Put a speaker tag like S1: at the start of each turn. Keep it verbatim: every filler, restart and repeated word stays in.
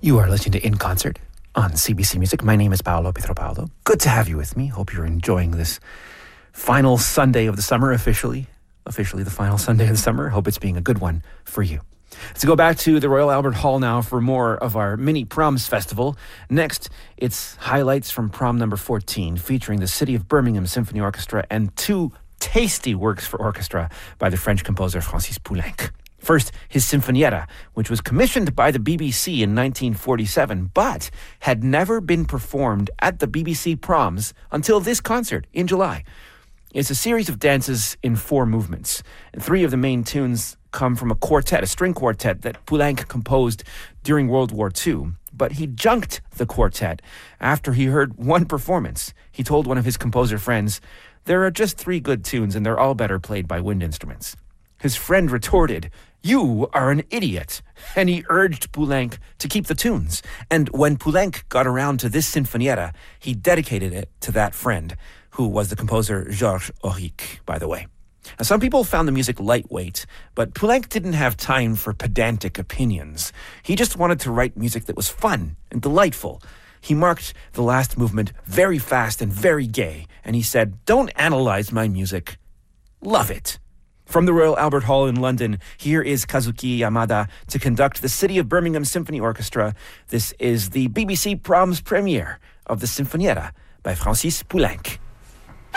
S1: You are listening to In Concert on C B C Music. My name is Paolo Pietropaulo. Good to have you with me. Hope you're enjoying this final Sunday of the summer, officially. Officially the final Sunday of the summer. Hope it's being a good one for you. Let's go back to the Royal Albert Hall now for more of our mini proms festival. Next, it's highlights from prom number fourteen, featuring the City of Birmingham Symphony Orchestra and two tasty works for orchestra by the French composer Francis Poulenc. First, his Sinfonietta, which was commissioned by the B B C in nineteen forty-seven, but had never been performed at the B B C proms until this concert in July. It's a series of dances in four movements. And three of the main tunes come from a quartet, a string quartet that Poulenc composed during World War Two. But he junked the quartet after he heard one performance. He told one of his composer friends, "There are just three good tunes and they're all better played by wind instruments." His friend retorted, "You are an idiot." And he urged Poulenc to keep the tunes. And when Poulenc got around to this Sinfonietta, he dedicated it to that friend, who was the composer Georges Auric, by the way. Now, some people found the music lightweight, but Poulenc didn't have time for pedantic opinions. He just wanted to write music that was fun and delightful. He marked the last movement very fast and very gay, and he said, "Don't analyze my music, love it." From the Royal Albert Hall in London, here is Kazuki Yamada to conduct the City of Birmingham Symphony Orchestra. This is the B B C Proms premiere of the Sinfonietta by Francis Poulenc.